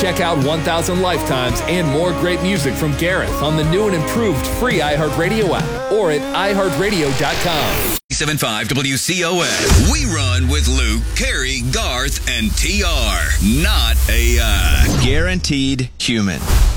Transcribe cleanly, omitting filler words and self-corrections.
Check out 1000 Lifetimes and more great music from Gareth on the new and improved free iHeartRadio app or at iHeartRadio.com. 75 WCOS. We run with Luke, Carrie, Garth, and TR. Not AI. Guaranteed human.